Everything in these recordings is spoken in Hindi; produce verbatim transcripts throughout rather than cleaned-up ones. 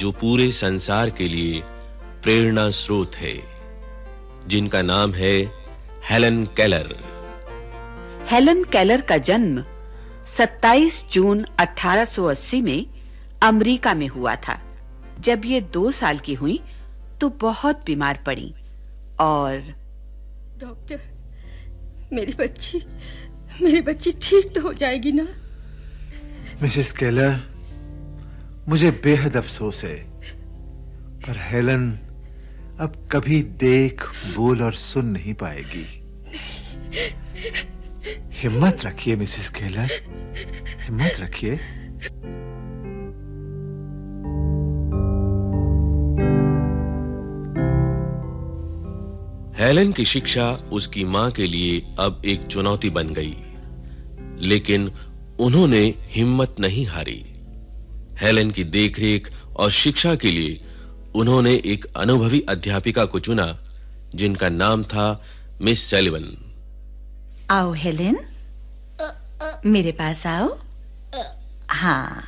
जो पूरे संसार के लिए प्रेरणा स्रोत है, जिनका नाम है हेलन केलर। हेलन केलर का जन्म सत्ताईस जून अठारह सौ अस्सी में अमेरिका में हुआ था। जब ये दो साल की हुई तो बहुत बीमार पड़ी और डॉक्टर, मेरी बच्ची मेरी बच्ची ठीक तो हो जाएगी ना? मिसेस केलर, मुझे बेहद अफसोस है, पर हेलन अब कभी देख, बोल और सुन नहीं पाएगी। हिम्मत रखिए मिसेस केलर, हिम्मत रखिए। हेलन की शिक्षा उसकी मां के लिए अब एक चुनौती बन गई, लेकिन उन्होंने हिम्मत नहीं हारी। हेलन की देखरेख और शिक्षा के लिए उन्होंने एक अनुभवी अध्यापिका को चुना, जिनका नाम था मिस सैलिवन। आओ हेलन, मेरे पास आओ। हाँ,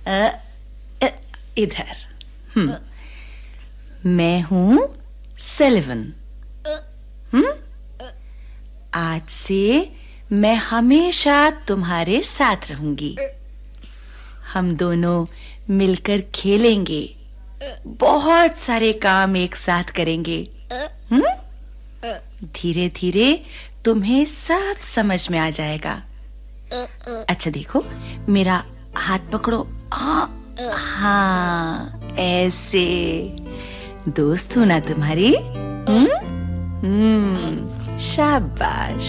इधर। हम्म, मैं हूं सैलिवन। हम्म, आज से मैं हमेशा तुम्हारे साथ रहूंगी। हम दोनों मिलकर खेलेंगे, बहुत सारे काम एक साथ करेंगे। हम्म, धीरे-धीरे तुम्हें सब समझ में आ जाएगा। अच्छा देखो, मेरा हाथ पकड़ो। हाँ, हाँ, ऐसे। दोस्त हूं ना तुम्हारी? हम्म, हम्म, शाबाश।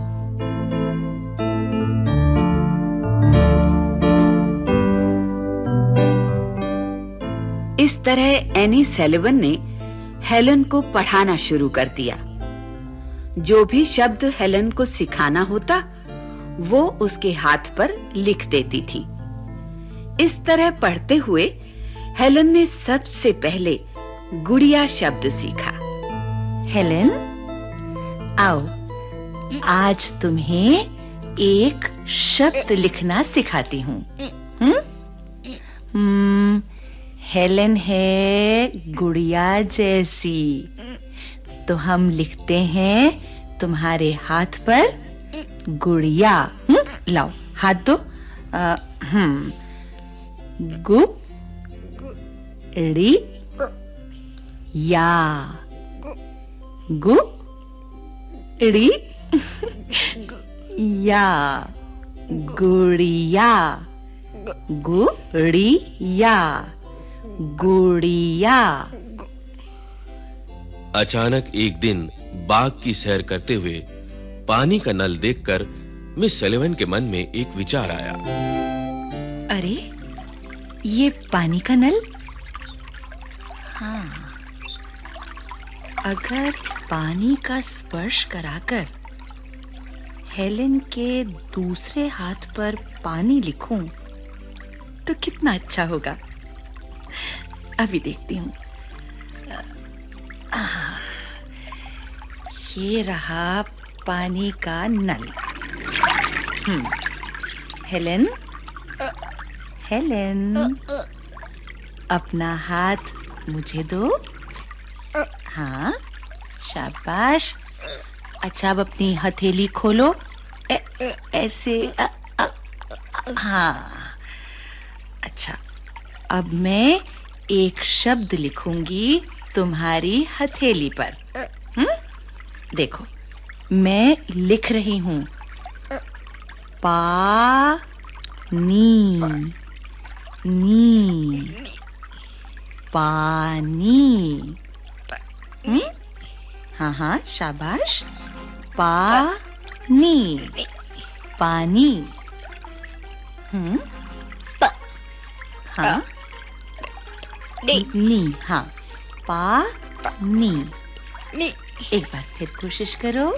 इस तरह एनी सैलिवन ने हेलन को पढ़ाना शुरू कर दिया। जो भी शब्द हेलन को सिखाना होता, वो उसके हाथ पर लिख देती थी। इस तरह पढ़ते हुए हेलन ने सबसे पहले गुड़िया शब्द सीखा। हेलन, आओ, आज तुम्हें एक शब्द लिखना सिखाती हूँ। हम्म? हम्म, हेलन है गुड़िया जैसी, तो हम लिखते हैं तुम्हारे हाथ पर गुड़िया। हम्म, लाओ हाथ दो। आ, हम्म, गु ड़ी या, गु ड़ी या, गुड़िया, गुड़िया, गुड़िया। अचानक एक दिन बाग की सैर करते हुए पानी का नल देखकर मिस सैलिवन के मन में एक विचार आया। अरे, ये पानी का नल? हाँ, अगर पानी का स्पर्श कराकर हेलन के दूसरे हाथ पर पानी लिखूं तो कितना अच्छा होगा। अभी देखती हूँ। ये रहा पानी का नल। हम्म, हेलन, हेलन, अपना हाथ मुझे दो। हाँ, शाबाश। अच्छा, अब अपनी हथेली खोलो। ए, ऐसे। आ, आ, हाँ, अच्छा, अब मैं एक शब्द लिखूंगी तुम्हारी हथेली पर। हम्म, देखो, मैं लिख रही हूँ पा नी नी पानी। हम्म, हाँ हाँ, शाबाश। पानी, पानी। हम्म, हाँ, नी, हाँ, पानी। एक बार फिर कोशिश करो।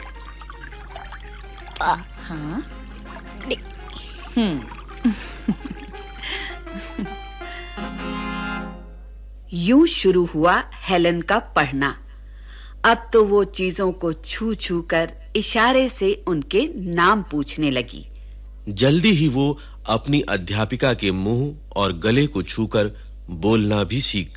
हाँ, हम्म। यूं शुरू हुआ हेलन का पढ़ना। अब तो वो चीजों को छू छू कर इशारे से उनके नाम पूछने लगी। जल्दी ही वो अपनी अध्यापिका के मुंह और गले को छूकर बोलना भी सीख